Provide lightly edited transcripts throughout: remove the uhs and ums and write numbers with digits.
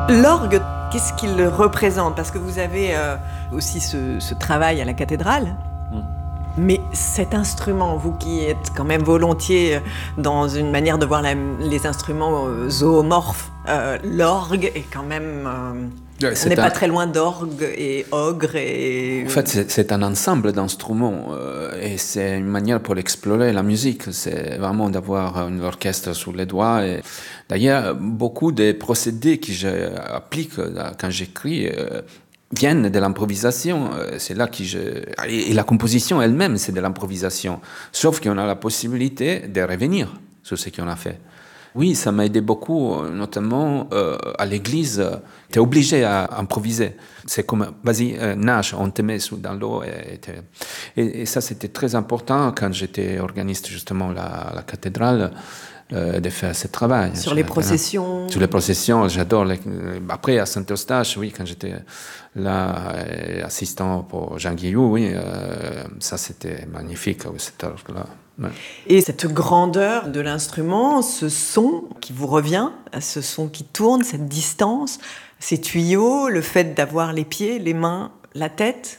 L'orgue, qu'est-ce qu'il représente? Parce que vous avez aussi ce travail à la cathédrale. Mais cet instrument, vous qui êtes quand même volontiers dans une manière de voir les instruments zoomorphes, l'orgue est quand même... on n'est pas très loin d'orgue et ogre et... En fait, c'est un ensemble d'instruments et c'est une manière pour explorer la musique. C'est vraiment d'avoir un orchestre sous les doigts. Et d'ailleurs, beaucoup des procédés que j'applique quand j'écris viennent de l'improvisation. C'est là et la composition elle-même, c'est de l'improvisation. Sauf qu'on a la possibilité de revenir sur ce qu'on a fait. Oui, ça m'a aidé beaucoup, notamment à l'église. Tu es obligé à improviser. C'est comme, vas-y, nage, on te met dans l'eau. Et ça, c'était très important quand j'étais organiste, justement, à la cathédrale, de faire ce travail. Sur les processions. Sur les processions, j'adore. Après, à Saint-Eustache, oui, quand j'étais là, assistant pour Jean Guillou, oui, ça, c'était magnifique, cet orgue-là. Ouais. Et cette grandeur de l'instrument, ce son qui vous revient, ce son qui tourne, cette distance, ces tuyaux, le fait d'avoir les pieds, les mains, la tête.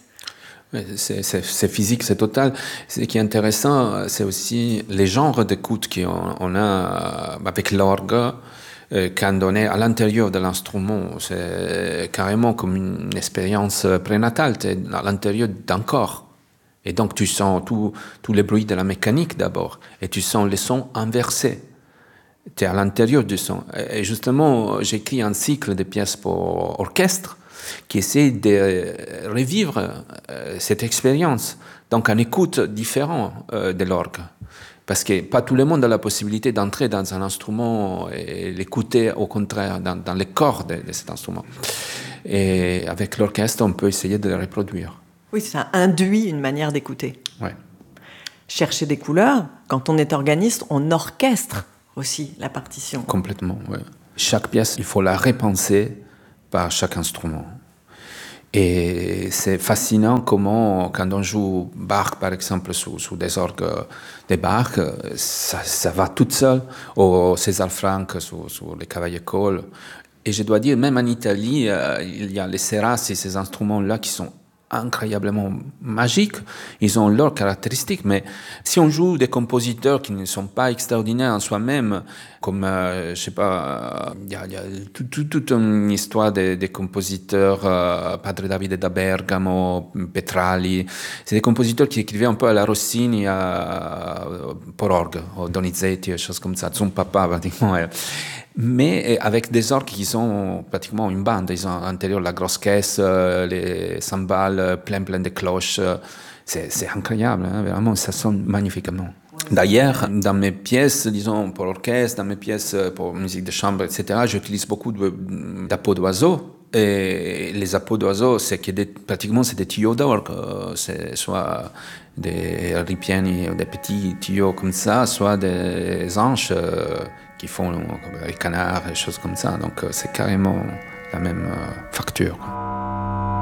C'est physique, c'est total. Ce qui est intéressant, c'est aussi les genres d'écoute qu'on a avec l'orgue. Quand on est à l'intérieur de l'instrument, c'est carrément comme une expérience prénatale. Tu es à l'intérieur d'un corps. Et donc, tu sens tous les bruits de la mécanique d'abord, et tu sens les sons inversés. Tu es à l'intérieur du son. Et justement, j'écris un cycle de pièces pour orchestre qui essaie de revivre cette expérience. Donc, un écoute différent de l'orgue. Parce que pas tout le monde a la possibilité d'entrer dans un instrument et l'écouter, au contraire, dans les corps de cet instrument. Et avec l'orchestre, on peut essayer de le reproduire. Oui, ça induit une manière d'écouter. Ouais. Chercher des couleurs, quand on est organiste, on orchestre aussi la partition. Complètement, oui. Chaque pièce, il faut la repenser par chaque instrument. Et c'est fascinant comment, quand on joue Bach, par exemple, sous des orgues de Bach, ça va tout seul, ou César Franck sur les cavaillés-cols. Et je dois dire, même en Italie, il y a les serrassi, ces instruments-là qui sont incroyablement magiques, ils ont leurs caractéristiques, mais si on joue des compositeurs qui ne sont pas extraordinaires en soi-même, comme, je sais pas, il y a toute une histoire des compositeurs, Padre Davide da Bergamo, Petrali, c'est des compositeurs qui écrivaient un peu à la Rossini, pour orgue, ou Donizetti, des choses comme ça, son papa pratiquement. Mais avec des orgues qui sont pratiquement une bande. Ils ont à l'intérieur la grosse caisse, les cymbales plein de cloches. C'est incroyable, hein, vraiment, ça sonne magnifiquement. D'ailleurs, dans mes pièces, disons, pour orchestre, dans mes pièces pour musique de chambre, etc., j'utilise beaucoup d'appos d'oiseaux. Et les appos d'oiseaux, pratiquement, c'est des tuyaux d'orgue. C'est soit des ripieni, des petits tuyaux comme ça, soit des anches qui font les canards et choses comme ça. Donc, c'est carrément la même facture.